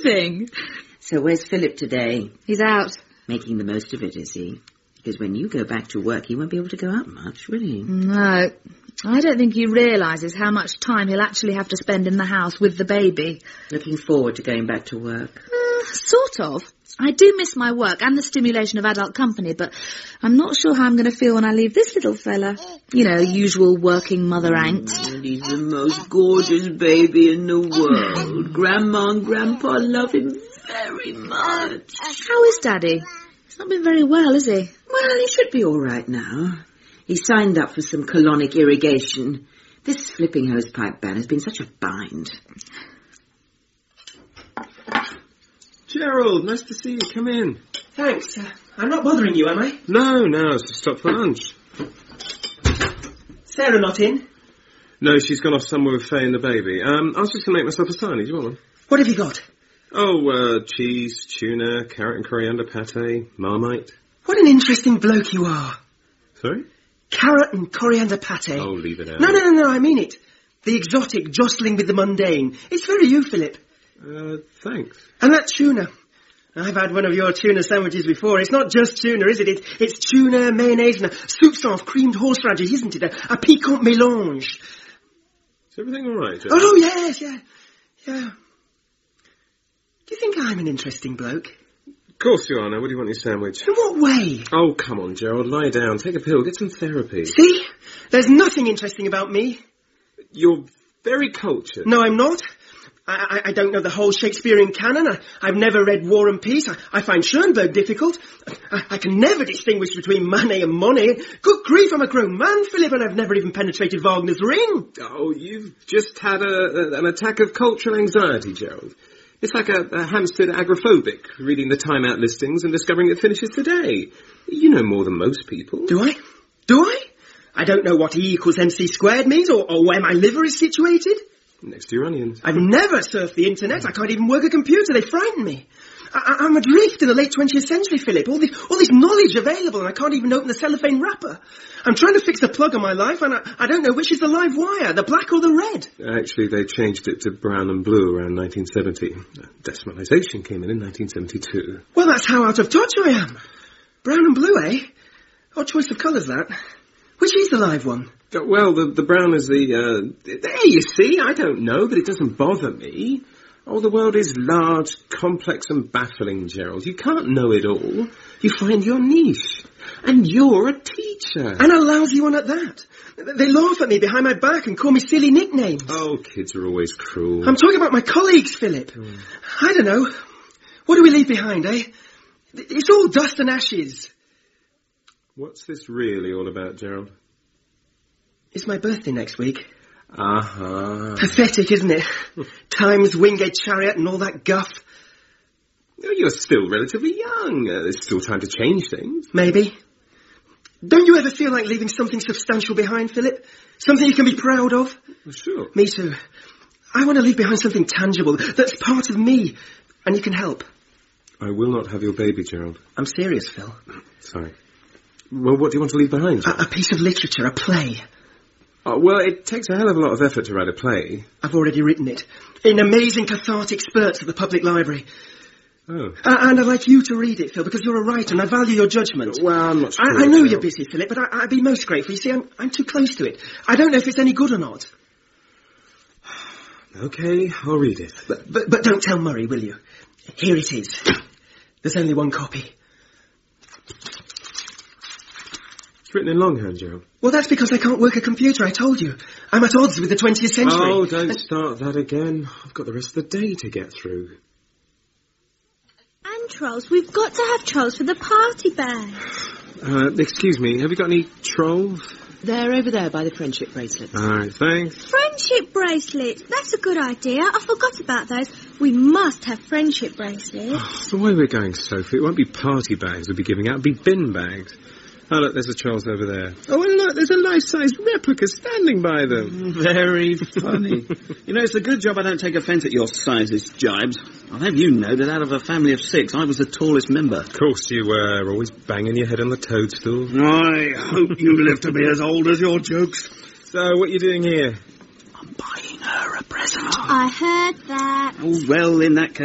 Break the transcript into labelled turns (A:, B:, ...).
A: everything.
B: So where's Philip today?
A: He's out.
B: Making the most of it, is he? Because when you go back to work, he won't be able to go out much, will he?
A: No. I don't think he realises how much time he'll actually have to spend in the house with the baby.
B: Looking forward to going back to work?
A: Sort of. I do miss my work and the stimulation of adult company, but I'm not sure how I'm going to feel when I leave this little fella. You know, usual working mother angst.
B: And he's the most gorgeous baby in the world. Grandma and Grandpa love him very much.
A: How is Daddy? He's not been very well, is he?
B: Well, he should be all right now. He signed up for some colonic irrigation. This flipping hosepipe ban has been such a bind.
C: Gerald, nice to see you. Come in.
D: Thanks. I'm not bothering you, am I?
C: No, it's to stop for lunch.
D: Sarah not in?
C: No, she's gone off somewhere with Faye and the baby. I was just going to make myself a sarnie. Do you want one?
D: What have you got?
C: Oh, cheese, tuna, carrot and coriander pate, Marmite.
D: What an interesting bloke you are.
C: Sorry?
D: Carrot and coriander pate.
C: Oh, leave it out.
D: No, I mean it. The exotic jostling with the mundane. It's very you, Philip.
C: Thanks.
D: And that tuna. I've had one of your tuna sandwiches before. It's not just tuna, is it? It's tuna, mayonnaise, and a soup sauce, creamed horseradish, isn't it? A piquant mélange.
C: Is everything all right, Gerald?
D: Oh, yes, yeah. Do you think I'm an interesting bloke?
C: Of course you are. Now, what do you want in your sandwich?
D: In what way?
C: Oh, come on, Gerald. Lie down. Take a pill. Get some therapy.
D: See? There's nothing interesting about me.
C: You're very cultured.
D: No, I'm not. I don't know the whole Shakespearean canon. I've never read War and Peace. I find Schoenberg difficult. I can never distinguish between Manet and Monet. Good grief, I'm a grown man, Philip, and I've never even penetrated Wagner's Ring.
C: Oh, you've just had an attack of cultural anxiety, Gerald. It's like a Hampstead agoraphobic, reading the Time Out listings and discovering it finishes today. You know more than most people.
D: Do I? I don't know what E equals MC squared means or where my liver is situated.
C: Next to your onions.
D: I've never surfed the internet. I can't even work a computer. They frighten me. I'm adrift in the late 20th century, Philip. All this knowledge available, and I can't even open the cellophane wrapper. I'm trying to fix the plug on my life, and I don't know which is the live wire, the black or the red.
C: Actually, they changed it to brown and blue around 1970. Decimalisation came in 1972.
D: Well, that's how out of touch I am. Brown and blue, eh? Odd choice of colours, that. Which is the live one?
C: Well, the brown is the... There, you see, I don't know, but it doesn't bother me. Oh, the world is large, complex and baffling, Gerald. You can't know it all. You find your niche. And you're a teacher.
D: And a lousy one at that. They laugh at me behind my back and call me silly nicknames.
C: Oh, kids are always cruel.
D: I'm talking about my colleagues, Philip. I don't know. What do we leave behind, eh? It's all dust and ashes.
C: What's this really all about, Gerald?
D: It's my birthday next week.
C: Uh-huh.
D: Pathetic, isn't it? Time's winged chariot and all that guff.
C: You're still relatively young. There's still time to change things.
D: Maybe. Don't you ever feel like leaving something substantial behind, Philip? Something you can be proud of?
C: Well, sure.
D: Me too. I want to leave behind something tangible that's part of me, and you can help.
C: I will not have your baby, Gerald.
D: I'm serious, Phil.
C: Sorry. Well, what do you want to leave behind, Gerald?
D: A piece of literature, a play.
C: Oh, well, it takes a hell of a lot of effort to write a play.
D: I've already written it. In amazing cathartic spurts at the public library.
C: Oh.
D: And I'd like you to read it, Phil, because you're a writer and I value your judgment.
C: Well, I'm not sure.
D: I know you're busy, Philip, but I'd be most grateful. You see, I'm too close to it. I don't know if it's any good or not.
C: Okay, I'll read it.
D: But don't tell Murray, will you? Here it is. There's only one copy.
C: It's written in longhand, Gerald.
D: Well, that's because I can't work a computer, I told you. I'm at odds with the 20th century.
C: Oh, don't start that again. I've got the rest of the day to get through.
E: And trolls. We've got to have trolls for the party bags.
C: Excuse me, have you got any trolls?
B: They're over there by the friendship bracelets.
C: All right, thanks.
E: Friendship bracelets. That's a good idea. I forgot about those. We must have friendship bracelets.
C: Oh, the way we're going, Sophie, it won't be party bags we'll be giving out, it'll be bin bags. Oh, look, there's a Charles over there. Oh, and look, there's a life-size replica standing by them.
F: Very funny. You know, it's a good job I don't take offence at your sizes, Jibes. I'll have you know that out of a family of 6, I was the tallest member.
C: Of course you were, always banging your head on the toadstool.
F: I hope you live to be as old as your jokes.
C: So, what are you doing here?
F: I'm buying her a present.
E: I heard that.
F: Oh, well, in that case...